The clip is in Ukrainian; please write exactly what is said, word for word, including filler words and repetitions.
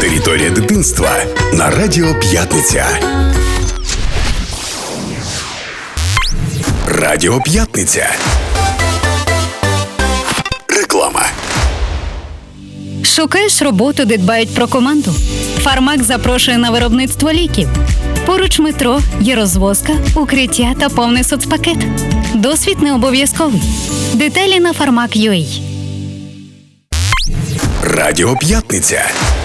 Територія дитинства на Радіо П'ятниця. Радіо П'ятниця. Реклама. Шукаєш роботу, де дбають про команду? Фармак запрошує на виробництво ліків. Поруч метро є розвозка, укриття та повний соцпакет. Досвід не обов'язковий. Деталі на фармак крапка ю а. Радіо П'ятниця.